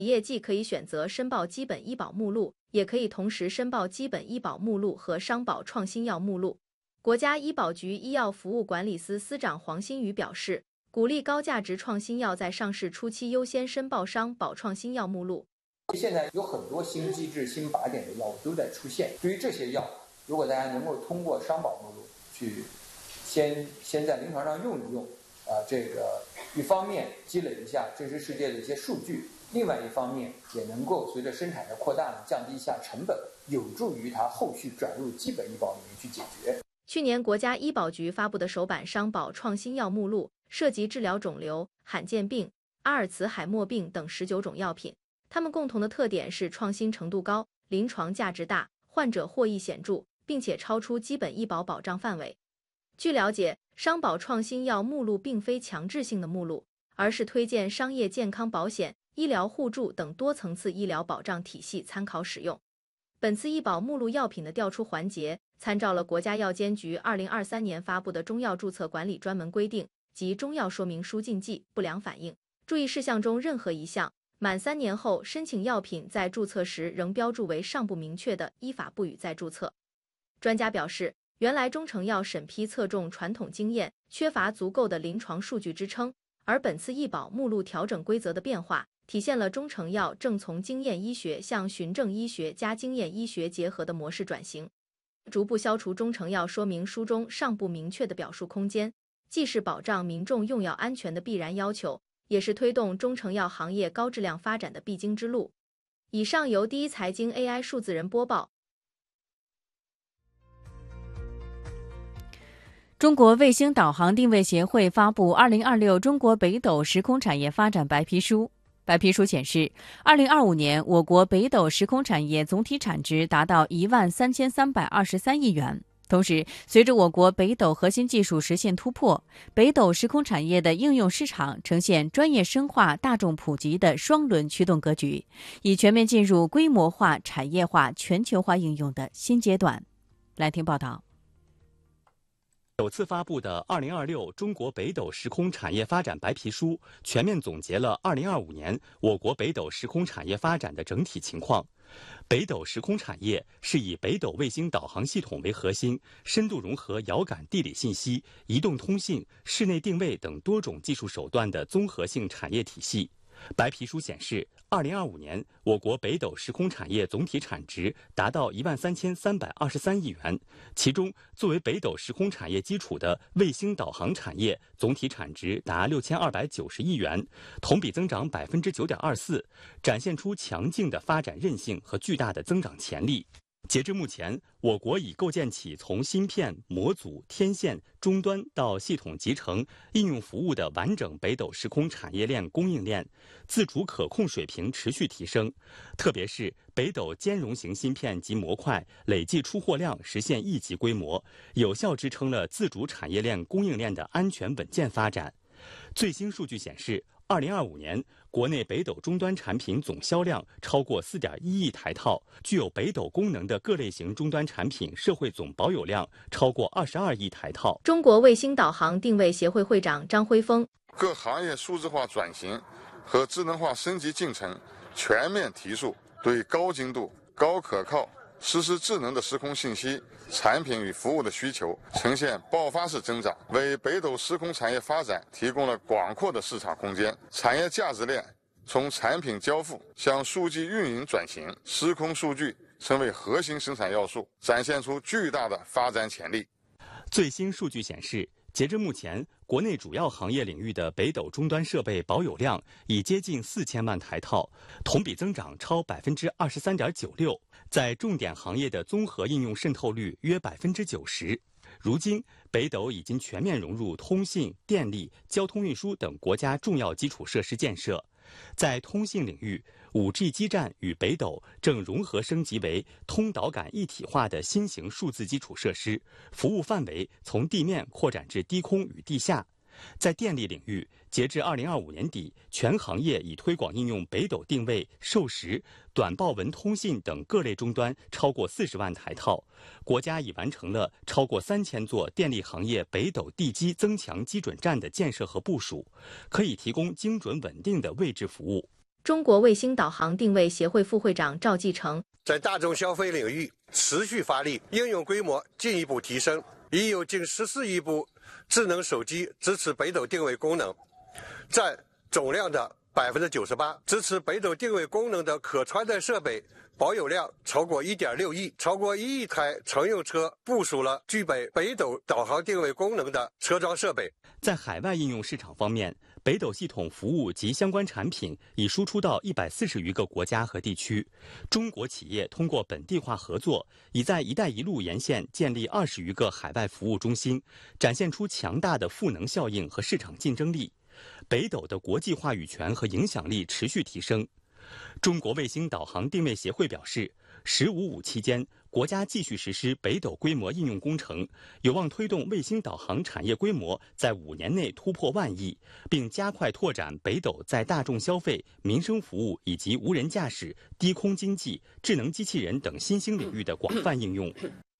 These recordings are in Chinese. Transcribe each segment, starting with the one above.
企业既可以选择申报基本医保目录，也可以同时申报基本医保目录和商保创新药目录。国家医保局医药服务管理司司长黄新宇表示，鼓励高价值创新药在上市初期优先申报商保创新药目录。 现在有很多新机制、新靶点的药物都在出现，对于这些药，如果大家能够通过商保目录去先在临床上用一用，这个一方面积累一下真实世界的一些数据，另外一方面也能够随着生产的扩大降低一下成本，有助于它后续转入基本医保里面去解决。 去年国家医保局发布的首版商保创新药目录涉及治疗肿瘤、罕见病、阿尔茨海默病等19种药品，它们共同的特点是创新程度高、临床价值大、患者获益显著，并且超出基本医保保障范围。据了解，商保创新药目录并非强制性的目录，而是推荐商业健康保险、医疗互助等多层次医疗保障体系参考使用。本次医保目录药品的调出环节，参照了国家药监局2023年发布的中药注册管理专门规定及中药说明书禁忌、不良反应、注意事项中任何一项，满3年后申请药品在注册时仍标注为尚不明确的，依法不予再注册。专家表示，原来中成药审批侧重传统经验，缺乏足够的临床数据支撑，而本次医保目录调整规则的变化，体现了中成药正从经验医学向循证医学加经验医学结合的模式转型，逐步消除中成药说明书中尚不明确的表述空间，既是保障民众用药安全的必然要求，也是推动中成药行业高质量发展的必经之路。以上由第一财经 AI 数字人播报。 中国卫星导航定位协会发布2026中国北斗时空产业发展白皮书。白皮书显示，2025年我国北斗时空产业总体产值达到13323亿元。同时，随着我国北斗核心技术实现突破，北斗时空产业的应用市场呈现专业深化、大众普及的双轮驱动格局，已全面进入规模化、产业化、全球化应用的新阶段。来听报道。 首次发布的2026中国北斗时空产业发展白皮书，全面总结了2025年我国北斗时空产业发展的整体情况。北斗时空产业是以北斗卫星导航系统为核心，深度融合遥感地理信息、移动通信、室内定位等多种技术手段的综合性产业体系。白皮书显示，2025年我国北斗时空产业总体产值达到13323亿元，其中作为北斗时空产业基础的卫星导航产业总体产值达6290亿元，同比增长9.24%，展现出强劲的发展韧性和巨大的增长潜力。截至目前，我国已构建起从芯片、模组、天线、终端到系统集成、应用服务的完整北斗时空产业链供应链，自主可控水平持续提升。特别是北斗兼容型芯片及模块累计出货量实现1级规模，有效支撑了自主产业链供应链的安全稳健发展。最新数据显示，2025年国内北斗终端产品总销量超过4.1亿台套，具有北斗功能的各类型终端产品社会总保有量超过22亿台套。 中国卫星导航定位协会会长张辉峰： 各行业数字化转型和智能化升级进程全面提速，对高精度、高可靠、实时智能的时空信息、产品与服务的需求呈现爆发式增长，为北斗时空产业发展提供了广阔的市场空间。产业价值链从产品交付向数据运营转型，时空数据成为核心生产要素，展现出巨大的发展潜力。 最新数据显示，截至目前，国内主要行业领域的北斗终端设备保有量已接近4000万台套，同比增长超23.96%，在重点行业的综合应用渗透率约90%。如今，北斗已经全面融入通信、电力、交通运输等国家重要基础设施建设。在通信领域，5G 基站与北斗正融合升级为通导感一体化的新型数字基础设施，服务范围从地面扩展至低空与地下。在电力领域，截至2025年底，全行业已推广应用北斗定位、授时、短报文通信等各类终端超过40万台套。国家已完成了超过3000座电力行业北斗地基增强基准站的建设和部署，可以提供精准稳定的位置服务。 中国卫星导航定位协会副会长赵继成在大众消费领域持续发力，应用规模进一步提升，已有近14亿部智能手机支持北斗定位功能，占总量的98%。支持北斗定位功能的可穿戴设备保有量超过1.6亿，超过1亿台乘用车部署了具备北斗导航定位功能的车装设备。 在海外应用市场方面，北斗系统服务及相关产品已输出到140余个国家和地区。中国企业通过本地化合作，已在“一带一路”沿线建立20余个海外服务中心，展现出强大的赋能效应和市场竞争力。北斗的国际话语权和影响力持续提升。中国卫星导航定位协会表示，“15+5”期间，国家继续实施北斗规模应用工程，有望推动卫星导航产业规模在5年内突破1万亿，并加快拓展北斗在大众消费、民生服务以及无人驾驶、低空经济、智能机器人等新兴领域的广泛应用。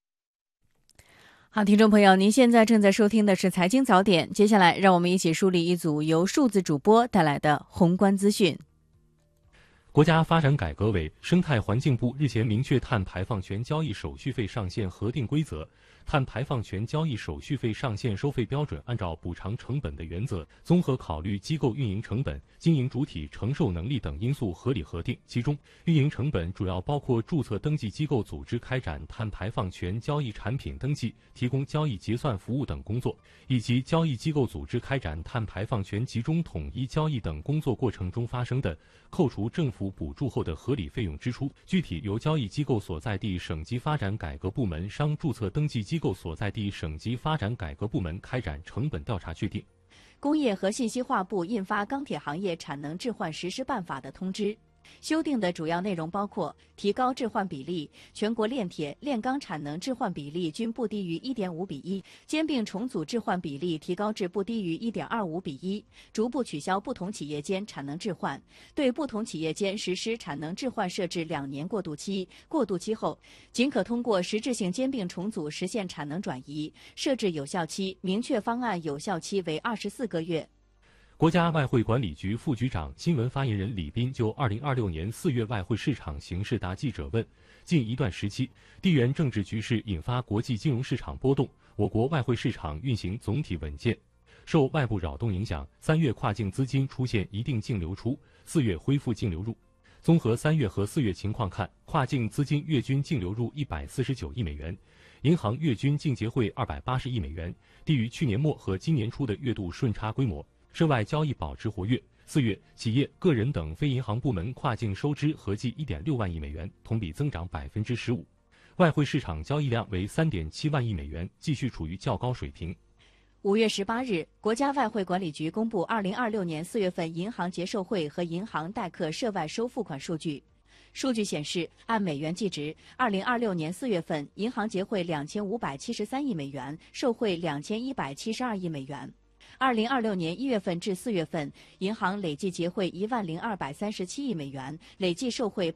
好，听众朋友，您现在正在收听的是财经早点，接下来让我们一起梳理一组由数字主播带来的宏观资讯。 国家发展改革委、生态环境部日前明确碳排放权交易手续费上限核定规则。碳排放权交易手续费上限收费标准按照补偿成本的原则，综合考虑机构运营成本、经营主体承受能力等因素合理核定。其中，运营成本主要包括注册登记机构组织开展碳排放权交易产品登记、提供交易结算服务等工作，以及交易机构组织开展碳排放权集中统一交易等工作过程中发生的扣除政府补助后的合理费用支出，具体由交易机构所在地省级发展改革部门商注册登记机构所在地省级发展改革部门开展成本调查确定。 工业和信息化部印发《钢铁行业产能置换实施办法》的通知。修订的主要内容包括提高置换比例，全国炼铁、炼钢产能置换比例均不低于1.5:1，兼并重组置换比例提高至不低于1.25:1，逐步取消不同企业间产能置换，对不同企业间实施产能置换设置2年过渡期，过渡期后仅可通过实质性兼并重组实现产能转移，设置有效期，明确方案有效期为24个月。 国家外汇管理局副局长、新闻发言人李斌就2026年4月外汇市场形势答记者问。近一段时期，地缘政治局势引发国际金融市场波动，我国外汇市场运行总体稳健。受外部扰动影响，3月跨境资金出现一定净流出，4月恢复净流入。综合3月和4月情况看，跨境资金月均净流入149亿美元，银行月均净结汇280亿美元，低于去年末和今年初的月度顺差规模。涉外交易保持活跃，4月企业、个人等非银行部门跨境收支合计1.6万亿美元，同比增长15%。外汇市场交易量为3.7万亿美元，继续处于较高水平。 5月18日，国家外汇管理局公布2026年4月份银行结售汇和银行代客涉外收付款数据。数据显示，按美元计值，2026年4月份银行结汇2573亿美元，售汇2172亿美元。2026年1月份至4月份，银行累计结汇10237亿美元，累计售汇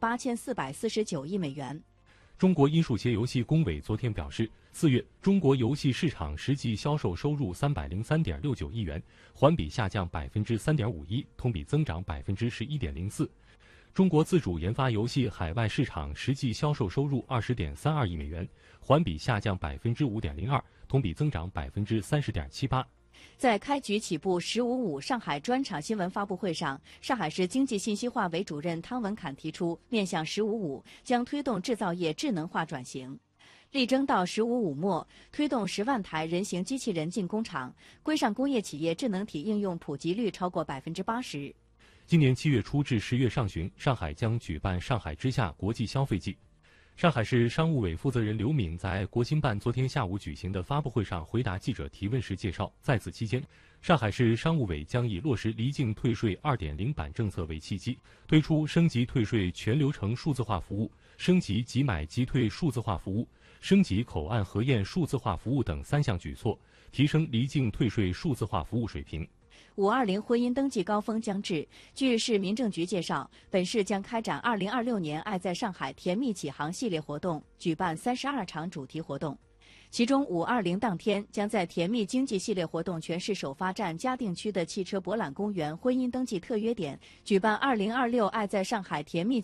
8449亿美元。 中国音数协游戏工委昨天表示，4月中国游戏市场实际销售收入303.69亿元，环比下降3.51%，同比增长11.04%。中国自主研发游戏海外市场实际销售收入20.32亿美元，环比下降5.02%，同比增长30.78%。 在开局起步“15+5”上海专场新闻发布会上，上海市经济信息化委主任汤文侃提出，面向“15+5”将推动制造业智能化转型，力争到“15+5”末推动10万台人形机器人进工厂，规上工业企业智能体应用普及率超过80%。 今年7月初至10月上旬，上海将举办上海之夏国际消费季。上海市商务委负责人刘敏在国新办昨天下午举行的发布会上回答记者提问时介绍，在此期间，上海市商务委将以落实离境退税 2.0 版政策为契机，推出升级退税全流程数字化服务、升级即买即退数字化服务、升级口岸核验数字化服务等3项举措，提升离境退税数字化服务水平。 520婚姻登记高峰将至，据市民政局介绍，本市将开展2026年爱在上海甜蜜启航系列活动，举办32场主题活动。 其中520当天将在甜蜜经济系列活动全市首发站嘉定区的汽车博览公园婚姻登记特约点举办2026爱在上海甜蜜